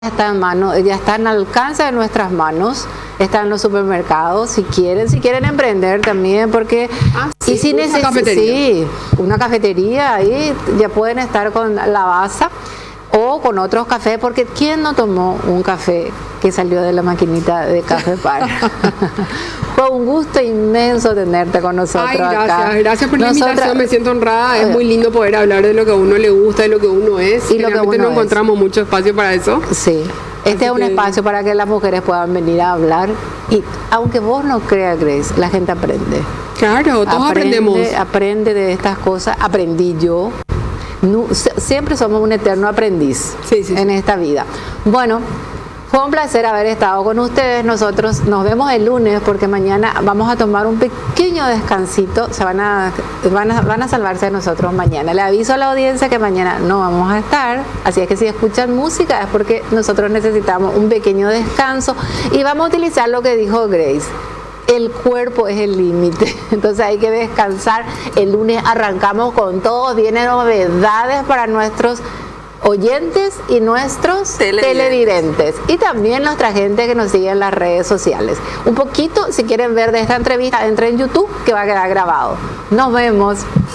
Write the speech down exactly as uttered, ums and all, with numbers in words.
está en mano, ya está en alcance de nuestras manos, está en los supermercados, si quieren, si quieren emprender también, porque ah, sí, y si una necesitan, cafetería. sí, una cafetería, ahí ya pueden estar con la baza o con otros cafés, porque ¿quién no tomó un café que salió de la maquinita de Café Par? Fue un gusto inmenso tenerte con nosotros. Ay, gracias, acá. gracias por la Nosotras, invitación, me siento honrada, es muy lindo poder hablar de lo que a uno le gusta, de lo que uno es, y lo que uno no es. encontramos mucho espacio para eso. Sí, este Así es un que... espacio para que las mujeres puedan venir a hablar y aunque vos no creas, Grace, la gente aprende. Claro, todos aprende, aprendemos. Aprende de estas cosas, aprendí yo. No, siempre somos un eterno aprendiz sí, sí, en sí. esta vida. Bueno, fue un placer haber estado con ustedes. Nosotros nos vemos el lunes porque mañana vamos a tomar un pequeño descansito. Se van a, van a, van a salvarse de nosotros mañana. Le aviso a la audiencia que mañana no vamos a estar. Así es que si escuchan música es porque nosotros necesitamos un pequeño descanso. Y vamos a utilizar lo que dijo Grace. El cuerpo es el límite, entonces hay que descansar. El lunes arrancamos con todo, vienen novedades para nuestros oyentes y nuestros televidentes. televidentes y también nuestra gente que nos sigue en las redes sociales. Un poquito, si quieren ver de esta entrevista, entren en YouTube que va a quedar grabado. Nos vemos.